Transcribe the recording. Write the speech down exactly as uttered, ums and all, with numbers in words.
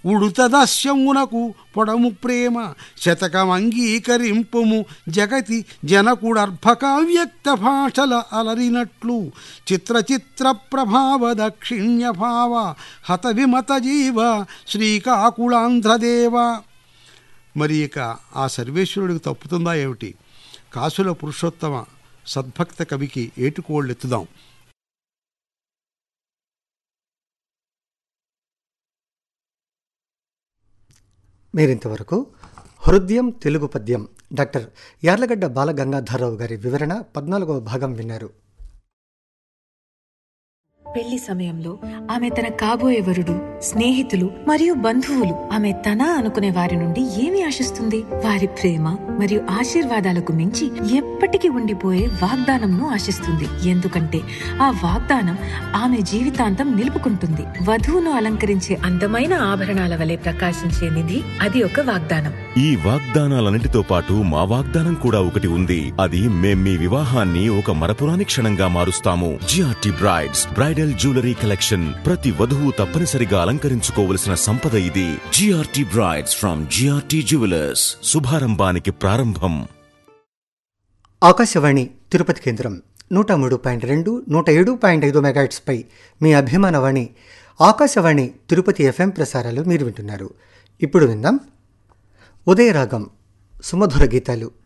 ఉడుతదస్యమునకు పొడము ప్రేమ శతకమంగీకరింపుము జగతి జనకుడర్భకావ్యక్త భాషల అలరినట్లు చిత్రచిత్ర ప్రభావ దక్షిణ్య భావ హత విమత జీవ శ్రీకాకుళాంధ్రదేవ. మరి ఇక ఆ సర్వేశ్వరుడికి తప్పుతుందా ఏమిటి? కాసుల పురుషోత్తమ సద్భక్త కవికి ఏటుకోళ్ళెత్తుదాం. మీరింతవరకు హృదయం తెలుగు పద్యం డాక్టర్ యార్లగడ్డ బాలగంగాధరరావు గారి వివరణ పద్నాలుగవ భాగం విన్నారు. పెళ్లి సమయంలో ఆమె తన కాబోయే వరుడు, స్నేహితులు మరియు బంధువులు ఆమె తన అనుకునే వారి నుండి ఏమి ఆశిస్తుంది? వారి ప్రేమ మరియు ఆశీర్వాదాలకు మించి ఎప్పటికీ ఉండిపోయే వాగ్దానంను ఆశిస్తుంది. ఎందుకంటే ఆ వాగ్దానం ఆమె జీవితాంతం నిలుపుకుంటుంది. వధువును అలంకరించే అందమైన ఆభరణాల వలె ప్రకాశించే నిధి అది ఒక వాగ్దానం. ఈ వాగ్దానాలన్నిటితో పాటు మా వాగ్దానం కూడా ఒకటి ఉంది. అది మేం మీ వివాహాన్ని ఒక మరపురాని క్షణంగా మారుస్తాము. GRT brides bridal jewellery collection. ప్రతి వధువు తప్పనిసరిగా అలంకరించుకోవలసిన సంపద ఇది. GRT brides from GRT jewellers. శుభారంభానికి ప్రారంభం. ఆకాశవాణి తిరుపతి కేంద్రం నూట మూడు పాయింట్ రెండు నూట ఏడు పాయింట్ ఐదు మెగాహెర్ట్జ్ పై మీ అభిమానవాణి ఆకాశవాణి తిరుపతి ఎఫ్ఎం ప్రసారాలు మీరు వింటున్నారు. ఇప్పుడు విందాం ఉదయరాగం సుమధుర గీతాలు.